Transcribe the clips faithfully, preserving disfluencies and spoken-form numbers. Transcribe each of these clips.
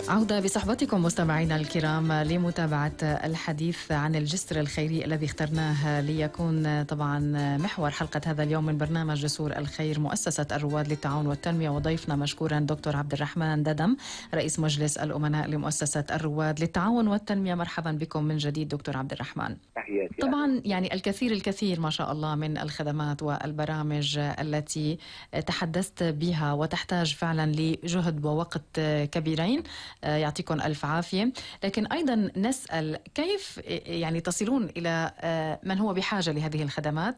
عودة بصحبتكم مستمعينا الكرام لمتابعة الحديث عن الجسر الخيري الذي اخترناه ليكون طبعا محور حلقة هذا اليوم من برنامج جسور الخير مؤسسة الرواد للتعاون والتنمية. وضيفنا مشكورا دكتور عبد الرحمن ددم رئيس مجلس الأمناء لمؤسسة الرواد للتعاون والتنمية. مرحبا بكم من جديد دكتور عبد الرحمن. تحياتي. طبعا يعني الكثير الكثير ما شاء الله من الخدمات والبرامج التي تحدثت بها وتحتاج فعلا لجهد ووقت كبيرين، يعطيكم ألف عافية. لكن أيضا نسأل كيف يعني تصلون إلى من هو بحاجة لهذه الخدمات،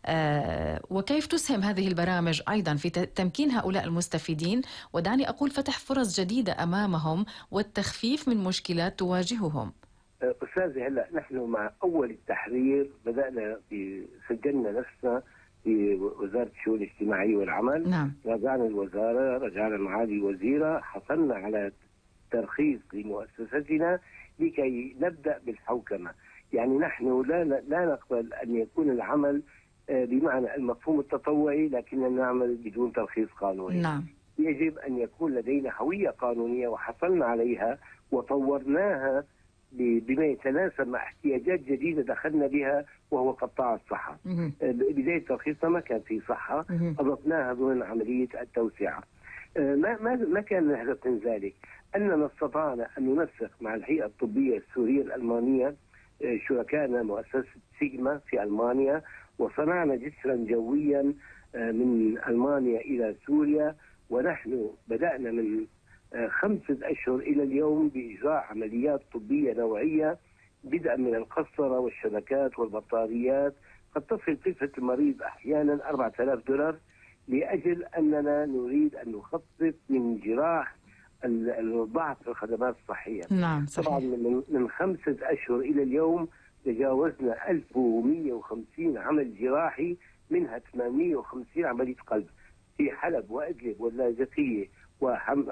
وكيف تسهم هذه البرامج أيضا في تمكين هؤلاء المستفيدين، ودعني أقول فتح فرص جديدة أمامهم والتخفيف من مشكلات تواجههم. أستاذي، هلا نحن مع أول التحرير بدأنا سجلنا نفسنا في وزارة الشؤون الاجتماعية والعمل. نعم. رجعنا الوزارة، رجعنا معالي الوزيرة، حصلنا على ترخيص لمؤسستنا لكي نبدأ بالحوكمة. يعني نحن لا لا نقبل أن يكون العمل بمعنى المفهوم التطوعي لكننا نعمل بدون ترخيص قانوني. نعم. يجب أن يكون لدينا هوية قانونية وحصلنا عليها وطورناها بما يتناسب مع احتياجات جديدة دخلنا بها، وهو قطاع الصحة. بداية ترخيصنا ما كان في صحة، أضفناها ضمن عملية التوسعة. ما ما ما كان الهدف من ذلك أننا استطعنا أن ننسق مع الهيئة الطبية السورية الألمانية، شركائنا مؤسسة سيجما في ألمانيا، وصنعنا جسرا جويا من ألمانيا إلى سوريا. ونحن بدأنا من خمسة أشهر إلى اليوم بإجراء عمليات طبية نوعية، بدءا من القسطرة والشبكات والبطاريات. قد تصل كلفة المريض أحيانا أربعة آلاف دولار، لأجل أننا نريد أن نخفف من جراح الضعف في الخدمات الصحية. نعم صحيح. طبعا من, من خمسة أشهر إلى اليوم تجاوزنا ألف ومئة وخمسين عمل جراحي، منها ثمانمئة وخمسين عملية قلب في حلب وإدلب واللاذقية وحم